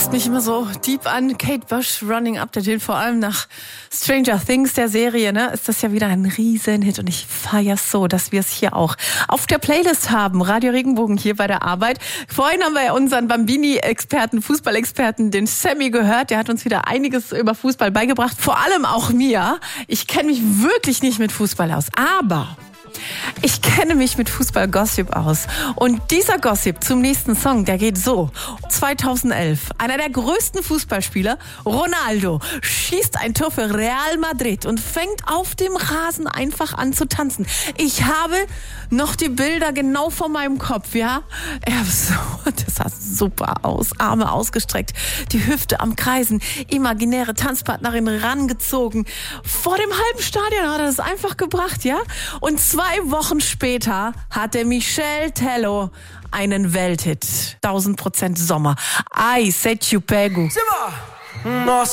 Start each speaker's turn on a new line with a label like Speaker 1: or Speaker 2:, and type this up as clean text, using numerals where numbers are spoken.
Speaker 1: ruft mich immer so deep an. Kate Bush, Running Up the Hill, vor allem nach Stranger Things, der Serie, ne, ist das ja wieder ein Riesenhit und ich feier's so, dass wir es hier auch auf der Playlist haben. Radio Regenbogen hier bei der Arbeit. Vorhin haben wir ja unseren Bambini-Experten, Fußballexperten, den Sammy gehört. Der hat uns wieder einiges über Fußball beigebracht. Vor allem auch mir. Ich kenne mich wirklich nicht mit Fußball aus, aber ich kenne mich mit Fußball-Gossip aus. Und dieser Gossip zum nächsten Song, der geht so. 2011, einer der größten Fußballspieler, Ronaldo, schießt ein Tor für Real Madrid und fängt auf dem Rasen einfach an zu tanzen. Ich habe noch die Bilder genau vor meinem Kopf, ja. Das sah super aus. Arme ausgestreckt, die Hüfte am Kreisen, imaginäre Tanzpartnerin rangezogen. Vor dem halben Stadion hat er das einfach gebracht, ja. Und 2 Wochen später hatte Michel Tello einen Welthit. 1000% Sommer. Ai, se ci pego.